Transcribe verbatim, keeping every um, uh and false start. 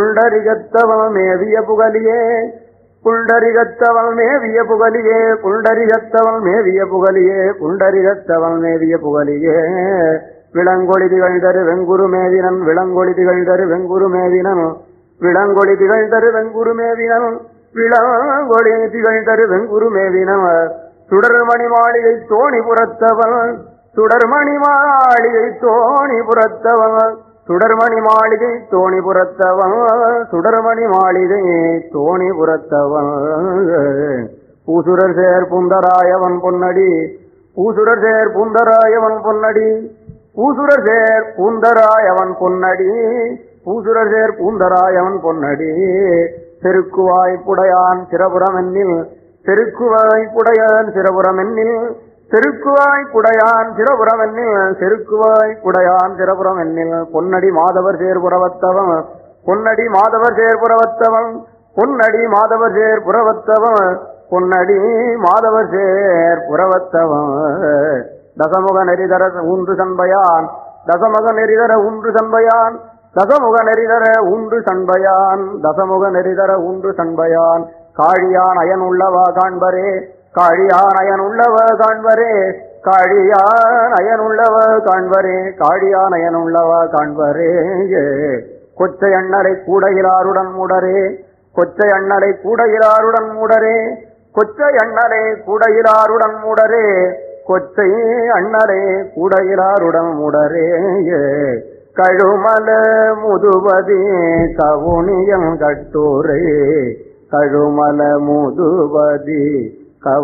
புண்டரிகத்தவம் மேவிய புகலியே புண்டரிகத்தவம் மேவிய புகலியே புண்டரிகத்தவம் மேவிய புகலியே புண்டரிகத்தவம் மேவிய புகலியே விளங்கொளி திகழ்தரு வெங்குரு மேவினன் விளங்கொளி திகழ்தரு வெங்குரு மேவினன் விளங்கொளி திகழ்தரு வெங்குரு மேவினன் விளங்கொளி திகழ்தரு வெங்குரு மேவினன் சுடர்மணி மாளிகை தோணி புறத்தவன் சுடர்மணி மாளிகை தோணி புறத்தவன் சுடர்மணி மாளிகை தோணி புறத்தவன் சுடர்மணி மாளிகை தோணி புறத்தவன் பூசுரர் சேர் புந்தராயவன் பொன்னடி பூசுரர் சேர் புந்தராயவன் பொன்னடி பூசுரர் சேர் பூந்தராயவன் பொன்னடி பூசுரர் சேர் பூந்தராயவன் பொன்னடி செருக்குவாய்ப்புடையான் சிரபுரமென்னில் செருக்குவாய்ப்புடையான் சிரபுரமென்னில் செருக்குவாய்ப்புடையான் சிரபுரமென்னில் செருக்குவாய்ப்புடையான் சிரபுரமென்னில் பொன்னடி மாதவர் சேர்புறவத்தவன் பொன்னடி மாதவர் சேர்புறவத்தவன் பொன்னடி மாதவர் சேர்புறவத்தவன் பொன்னடி மாதவர் சேர்புறவத்தவன் தசமுக நெறிதர ஊன்று சண்பையான் தசமுக நெறிதர ஊன்று சண்பையான் தசமுக நெறிதர ஊன்று சண்பையான் தசமுக நெறிதர ஊன்று சண்பையான் காழியான் அயன் உள்ளவா காண்பரே காழியான் அயன் உள்ளவ காண்பரே காழியான் அயன் உள்ளவ காண்பரே காழியான் அயன் உள்ளவ காண்பரே கொச்சை அண்ணலை கூடையிலாருடன் மூடரே கொச்சை அண்ணலை கூடையிலாருடன் மூடரே கொச்சை அண்ணலை கூடையிலாருடன் மூடரே கொச்சை அண்ணலை கூடையிலாருடன் மூடரே கழுமல முதுவதி கவுனியம் கட்டூரே கழுமல முதுவதி